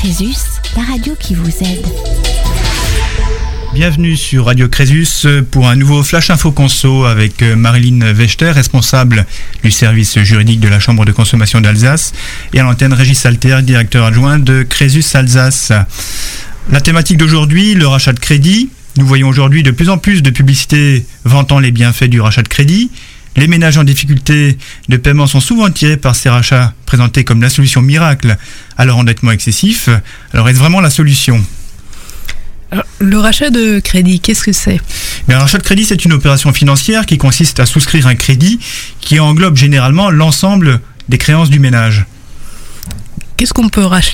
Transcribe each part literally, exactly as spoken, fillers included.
Crésus, la radio qui vous aide. Bienvenue sur Radio Crésus pour un nouveau Flash Info Conso avec Marilyn Vechter, responsable du service juridique de la Chambre de consommation d'Alsace, et à l'antenne Régis Alter, directeur adjoint de Crésus Alsace. La thématique d'aujourd'hui, le rachat de crédit. Nous voyons aujourd'hui de plus en plus de publicités vantant les bienfaits du rachat de crédit. Les ménages en difficulté de paiement sont souvent tirés par ces rachats présentés comme la solution miracle à leur endettement excessif. Alors est-ce vraiment la solution ? Alors, le rachat de crédit, qu'est-ce que c'est ? Mais un rachat de crédit, c'est une opération financière qui consiste à souscrire un crédit qui englobe généralement l'ensemble des créances du ménage. Qu'est-ce qu'on peut racheter ?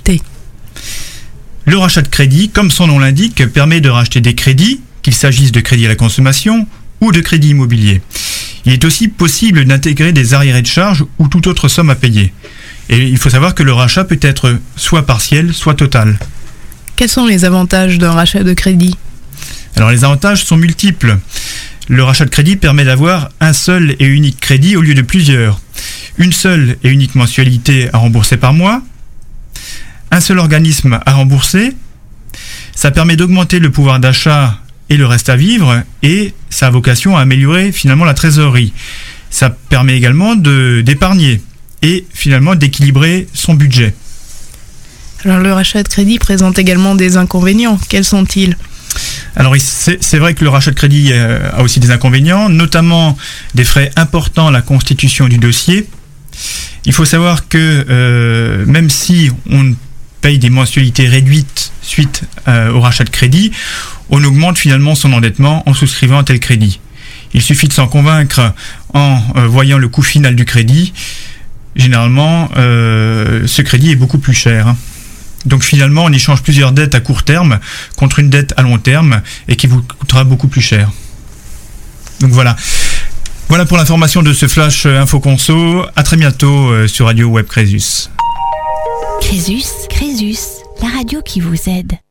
Le rachat de crédit, comme son nom l'indique, permet de racheter des crédits, qu'il s'agisse de crédits à la consommation ou de crédits immobiliers. Il est aussi possible d'intégrer des arriérés de charges ou toute autre somme à payer. Et il faut savoir que le rachat peut être soit partiel, soit total. Quels sont les avantages d'un rachat de crédit ? Alors les avantages sont multiples. Le rachat de crédit permet d'avoir un seul et unique crédit au lieu de plusieurs. Une seule et unique mensualité à rembourser par mois. Un seul organisme à rembourser. Ça permet d'augmenter le pouvoir d'achat et le reste à vivre, et ça a vocation à améliorer finalement la trésorerie. Ça permet également de, d'épargner et finalement d'équilibrer son budget. Alors le rachat de crédit présente également des inconvénients. Quels sont-ils ? Alors c'est, c'est vrai que le rachat de crédit a aussi des inconvénients, notamment des frais importants à la constitution du dossier. Il faut savoir que euh, même si on paye des mensualités réduites suite euh, au rachat de crédit, on augmente finalement son endettement en souscrivant un tel crédit. Il suffit de s'en convaincre en euh, voyant le coût final du crédit. Généralement, euh, ce crédit est beaucoup plus cher. Donc finalement, on échange plusieurs dettes à court terme contre une dette à long terme et qui vous coûtera beaucoup plus cher. Donc voilà. Voilà pour l'information de ce Flash Info Conso. À très bientôt euh, sur Radio Web Crésus. Crésus, Crésus, la radio qui vous aide.